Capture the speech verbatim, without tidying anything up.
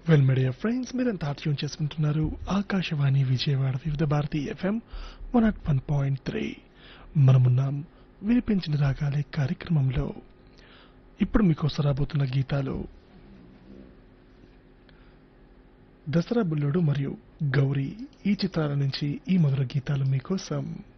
Well media friends, మీరంతా tune చేసుకుంటున్నారు ఆకాశవాణి విజయవాడ వివిధ Bharati FM one not one point three. మనమున్నాం వినిపించిన రాగాలే కార్యక్రమంలో. ఇప్పుడు మీకోసం రాబోతున్న గీతాలు దసరా బుల్లుడు మరియు గౌరీ ఈ చిత్రాల నుంచి ఈ మధుర గీతాలు మీకోసం.